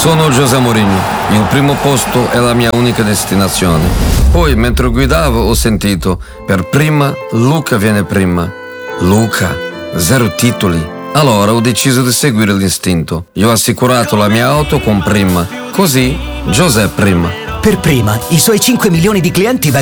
Sono José Mourinho. Il primo posto è la mia unica destinazione. Poi, mentre guidavo, ho sentito: per prima, Luca viene prima. Luca, 0 titoli. Allora ho deciso di seguire l'istinto. Io ho assicurato la mia auto con Prima. Così, José Prima. Per Prima, i suoi 5 milioni di clienti vengono